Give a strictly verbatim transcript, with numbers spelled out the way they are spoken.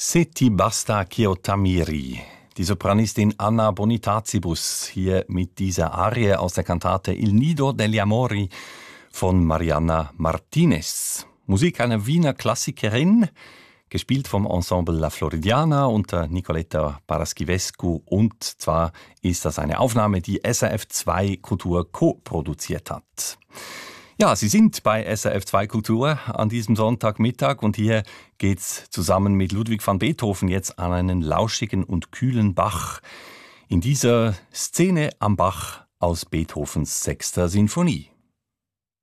Se ti basta ch'io t'ammiri. Die Sopranistin Anna Bonitatibus hier mit dieser Arie aus der Kantate Il Nido degli Amori von Mariana Martinez. Musik einer Wiener Klassikerin, gespielt vom Ensemble La Floridiana unter Nicoletta Paraschivescu, und zwar ist das eine Aufnahme, die S R F zwei Kultur co-produziert hat. Ja, Sie sind bei S R F zwei Kultur an diesem Sonntagmittag und hier geht's zusammen mit Ludwig van Beethoven jetzt an einen lauschigen und kühlen Bach. In dieser Szene am Bach aus Beethovens sechster Sinfonie.